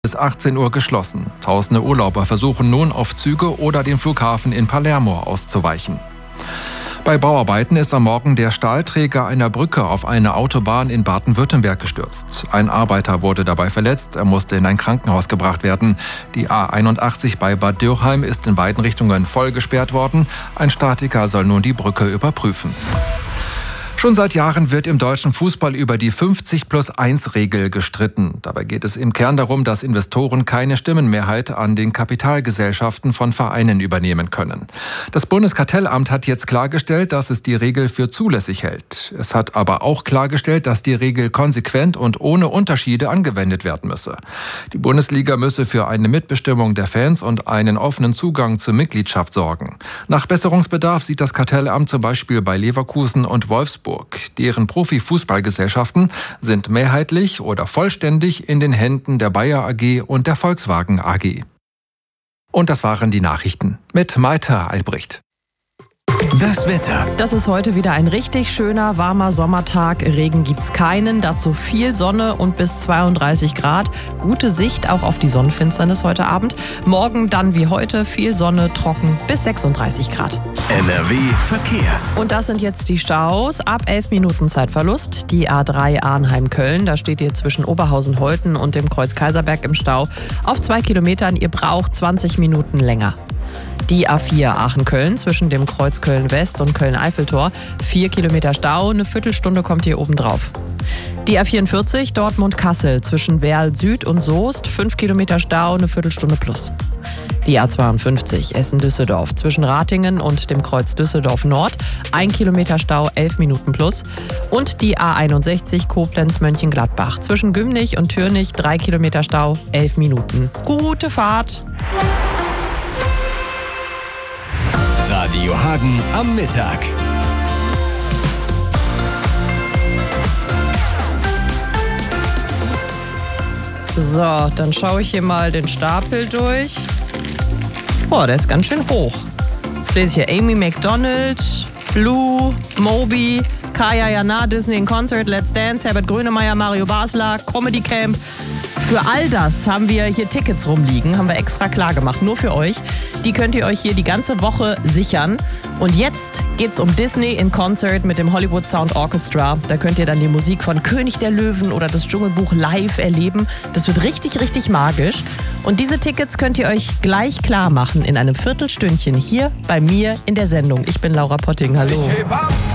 Bis 18 Uhr geschlossen. Tausende Urlauber versuchen nun auf Züge oder den Flughafen in Palermo auszuweichen. Bei Bauarbeiten ist am Morgen der Stahlträger einer Brücke auf eine Autobahn in Baden-Württemberg gestürzt. Ein Arbeiter wurde dabei verletzt, er musste in ein Krankenhaus gebracht werden. Die A81 bei Bad Dürkheim ist in beiden Richtungen voll gesperrt worden. Ein Statiker soll nun die Brücke überprüfen. Schon seit Jahren wird im deutschen Fußball über die 50+1-Regel gestritten. Dabei geht es im Kern darum, dass Investoren keine Stimmenmehrheit an den Kapitalgesellschaften von Vereinen übernehmen können. Das Bundeskartellamt hat jetzt klargestellt, dass es die Regel für zulässig hält. Es hat aber auch klargestellt, dass die Regel konsequent und ohne Unterschiede angewendet werden müsse. Die Bundesliga müsse für eine Mitbestimmung der Fans und einen offenen Zugang zur Mitgliedschaft sorgen. Nach Besserungsbedarf sieht das Kartellamt zum Beispiel bei Leverkusen und Wolfsburg. Deren Profifußballgesellschaften sind mehrheitlich oder vollständig in den Händen der Bayer AG und der Volkswagen AG. Und das waren die Nachrichten mit Maita Albrecht. Das Wetter. Das ist heute wieder ein richtig schöner, warmer Sommertag. Regen gibt's keinen, dazu viel Sonne und bis 32 Grad. Gute Sicht auch auf die Sonnenfinsternis heute Abend. Morgen dann wie heute viel Sonne, trocken bis 36 Grad. NRW Verkehr. Und das sind jetzt die Staus. Ab 11 Minuten Zeitverlust. Die A3 Arnheim-Köln, da steht ihr zwischen Oberhausen-Holten und dem Kreuz Kaiserberg im Stau auf 2 Kilometern. Ihr braucht 20 Minuten länger. Die A4 Aachen-Köln zwischen dem Kreuz Köln-West und Köln-Eiffeltor. 4 Kilometer Stau, eine Viertelstunde kommt ihr oben drauf. Die A44 Dortmund-Kassel zwischen Werl Süd und Soest. 5 Kilometer Stau, eine Viertelstunde plus. Die A52 Essen-Düsseldorf zwischen Ratingen und dem Kreuz Düsseldorf Nord. 1 Kilometer Stau, 11 Minuten plus. Und die A61 Koblenz-Mönchengladbach zwischen Gümnich und Türnich. 3 Kilometer Stau, 11 Minuten. Gute Fahrt! Radio Hagen am Mittag. So, dann schaue ich hier mal den Stapel durch. Boah, der ist ganz schön hoch. Jetzt lese ich hier Amy Macdonald, Blue, Moby, Kaya Jana, Disney in Concert, Let's Dance, Herbert Grönemeyer, Mario Basler, Comedy Camp. Für all das haben wir hier Tickets rumliegen, haben wir extra klar gemacht, nur für euch. Die könnt ihr euch hier die ganze Woche sichern. Und jetzt geht's um Disney in Concert mit dem Hollywood Sound Orchestra. Da könnt ihr dann die Musik von König der Löwen oder das Dschungelbuch live erleben. Das wird richtig, richtig magisch. Und diese Tickets könnt ihr euch gleich klar machen in einem Viertelstündchen hier bei mir in der Sendung. Ich bin Laura Potting, hallo.